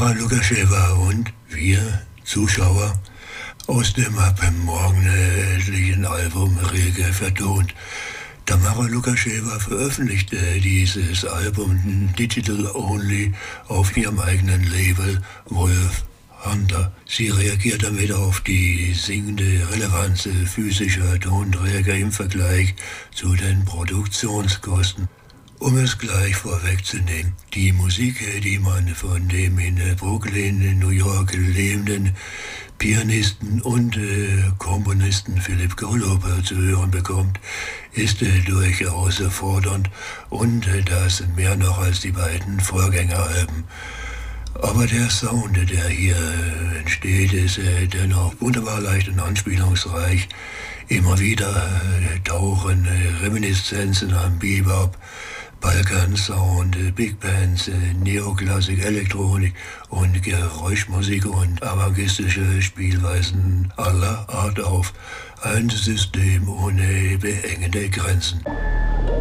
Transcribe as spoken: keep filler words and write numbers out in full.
Tamara Lukascheva und wir Zuschauer aus dem ab morgendlichen Album rege vertont. Tamara Lukascheva veröffentlichte dieses Album Digital Only auf ihrem eigenen Label Wolf Hunter. Sie reagiert damit auf die sinkende Relevanz physischer Tonträger im Vergleich zu den Produktionskosten. Um es gleich vorwegzunehmen, die Musik, die man von dem in Brooklyn, New York lebenden Pianisten und äh, Komponisten Philipp Golub zu hören bekommt, ist äh, durchaus fordernd und äh, das mehr noch als die beiden Vorgängeralben. Aber der Sound, der hier äh, entsteht, ist äh, dennoch wunderbar leicht und anspielungsreich. Immer wieder äh, tauchen äh, Reminiszenzen an Bebop, Balkan-Sound, Big Bands, Neoklassik, Elektronik und Geräuschmusik und avantgardistische Spielweisen aller Art auf. Ein System ohne beengende Grenzen.